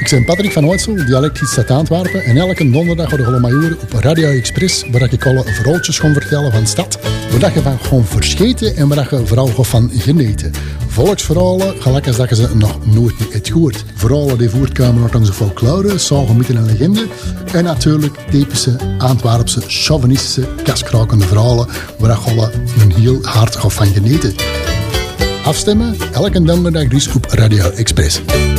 ben Patrick van Ooitsel, dialectgids uit Antwerpen. En elke donderdag gaan we mij horen op Radio Express, waar ik alle verhaaltjes ga vertellen van de stad. Waar je van gewoon verscheten en waar je vooral van genieten. Volksverhalen, gelijk als dat je ze nog nooit hebt gehoord. Verhalen die voortkomen uit onze folklore, zagen, mythen en legenden. En natuurlijk typische Antwerpse, chauvinistische, kaskrakende verhalen, waar je een heel hard van genieten. Afstemmen, elke donderdag dus op Radio Express.